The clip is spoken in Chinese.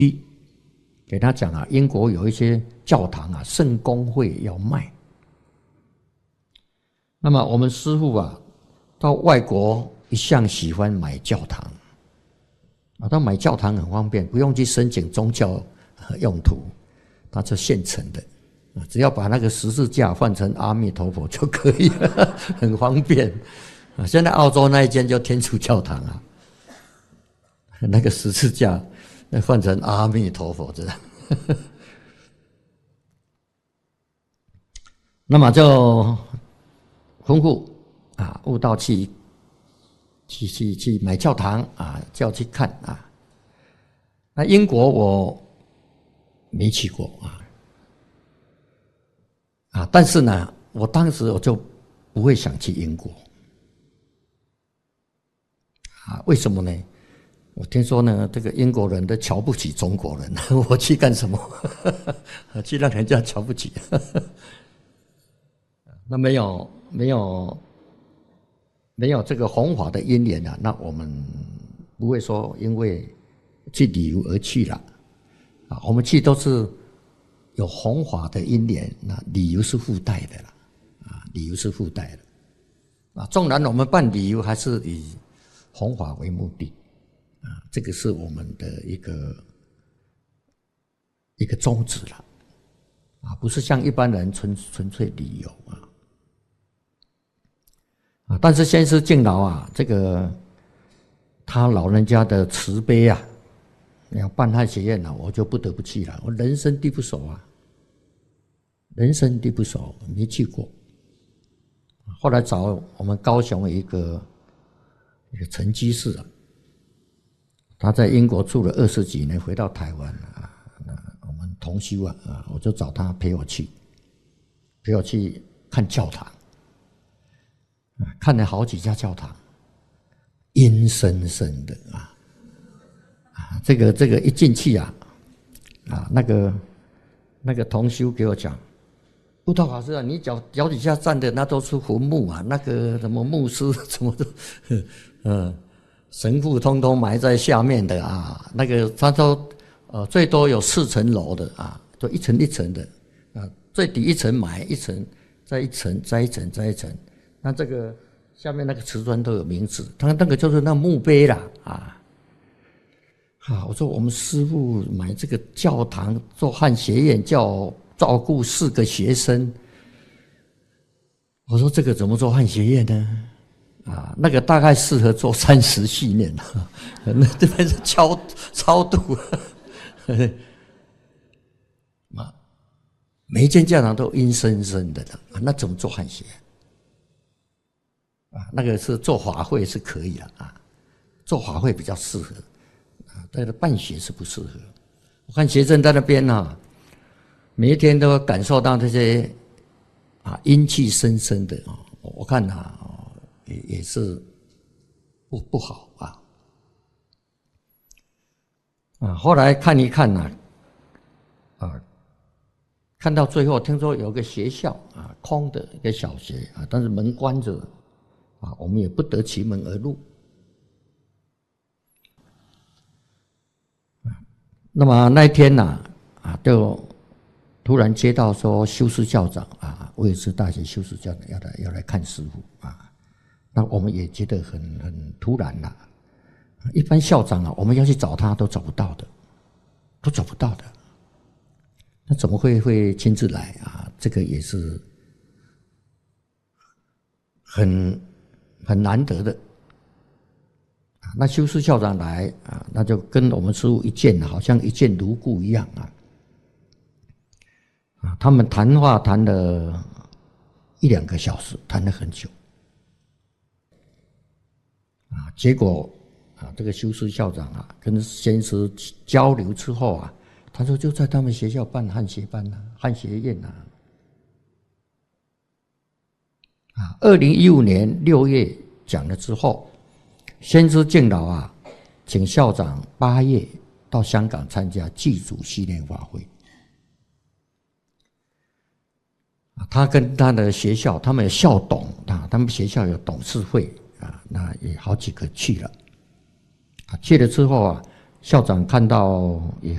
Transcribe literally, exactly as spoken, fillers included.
给他讲啊，英国有一些教堂啊，圣公会要卖。那么我们师父啊，到外国一向喜欢买教堂啊，他买教堂很方便，不用去申请宗教用途，它就现成的啊，只要把那个十字架换成阿弥陀佛就可以了，很方便啊。现在澳洲那一间叫天主教堂啊，那个十字架换成阿弥陀佛这样。那么就吩咐啊，悟道去去去去买教堂啊，叫去看啊。那英国我没去过啊，啊，但是呢，我当时我就不会想去英国啊，为什么呢？我听说呢，这个英国人都瞧不起中国人，我去干什么？去让人家瞧不起？那没有没有没有这个弘法的因缘啊，那我们不会说因为去旅游而去了啊，我们去都是有弘法的因缘，那旅游是附带的啦，啊，旅游是附带的啊，纵然我们办旅游还是以弘法为目的。啊，这个是我们的一个一个宗旨了，啊，不是像一般人纯纯粹旅游啊，啊，但是先师敬老啊，这个他老人家的慈悲啊，要办汉学院啊，我就不得不去了，我人生地不熟啊，人生地不熟，没去过。后来找我们高雄一个一个陈居士啊。他在英国住了二十几年，回到台湾啊，那我们同修啊，啊，我就找他陪我去，陪我去看教堂，啊，看了好几家教堂，阴森森的啊，啊，这个这个一进去啊，啊，那个那个同修给我讲，悟道法师啊，你脚脚底下站的那都是坟墓啊，那个什么牧师什么的，嗯。神父通通埋在下面的啊，那个他说，呃，最多有四层楼的啊，就一层一层的啊，最底一层埋一层，再一层，再一层，再一层。那这个下面那个瓷砖都有名字，他那个就是那墓碑啦啊。啊，我说我们师父买这个教堂做汉学院，叫照顾四个学生。我说这个怎么做汉学院呢？啊，那个大概适合做三十系念，那这边是超超度，啊，每一间教堂都阴森森的了，那怎么做汉学？啊，那个是做法会是可以的啊，做法会比较适合，啊，但是办学是不适合。我看学生在那边啊，每一天都感受到这些啊阴气森森的啊，我看啊。也是不不好啊啊！后来看一看呢，啊，啊，看到最后，听说有个学校啊，空的一个小学啊，但是门关着啊，我们也不得其门而入啊。那么那一天呢，啊，就突然接到说修士校长啊，威尔士大学修士校长要来要来看师父啊。那我们也觉得很很突然啦，一般校长啊，我们要去找他都找不到的，都找不到的，那怎么会会亲自来啊？这个也是很很难得的啊。那修士校长来啊，那就跟我们师父一见，好像一见如故一样啊。啊，他们谈话谈了一两个小时，谈了很久。啊，结果啊，这个修士校长啊，跟先师交流之后啊，他说就在他们学校办汉学班啊，汉学院啊。啊，二零一五年六月讲了之后，先师敬老啊，请校长八月到香港参加祭祖系列法会。他跟他的学校，他们有校董啊，他们学校有董事会。啊，那也好几个去了，啊，去了之后啊，校长看到也